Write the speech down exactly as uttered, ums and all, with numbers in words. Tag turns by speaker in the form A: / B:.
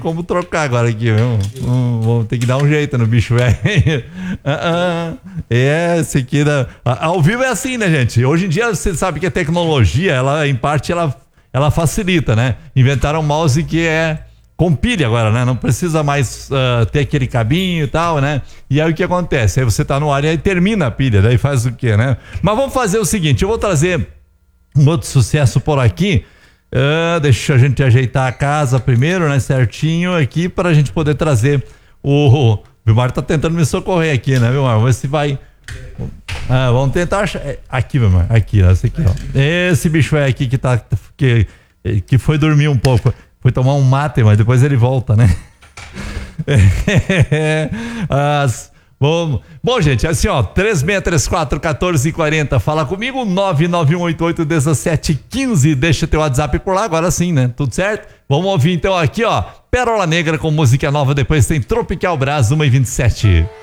A: como trocar agora aqui, viu? Hum, vamos ter que dar um jeito no bicho velho. uh-uh. É, esse aqui da... Ao vivo é assim, né, gente? Hoje em dia você sabe que a tecnologia, ela, em parte, ela, ela facilita, né? Inventaram um mouse que é com pilha agora, né? Não precisa mais uh, ter aquele cabinho e tal, né? E aí o que acontece? Aí você tá no ar e aí termina a pilha, daí faz o quê, né? Mas vamos fazer o seguinte, eu vou trazer um outro sucesso por aqui. Uh, deixa a gente ajeitar a casa primeiro, né? Certinho aqui para a gente poder trazer o... O Vilmar tá tentando me socorrer aqui, né, Vilmar? Vamos ver se vai... Ah, vamos tentar achar... Aqui, Vilmar, aqui, ó, esse aqui, ó. Esse bicho é aqui que tá... Que, que foi dormir um pouco. Foi tomar um mate, mas depois ele volta, né? As... Bom, bom, gente, assim, ó, três seis três quatro, um quatro quatro zero, fala comigo, nove nove um oito oito um sete um cinco, deixa teu WhatsApp por lá, agora sim, né? Tudo certo? Vamos ouvir então aqui, ó, Pérola Negra com música nova, depois tem Tropical Brás, uma e vinte e sete.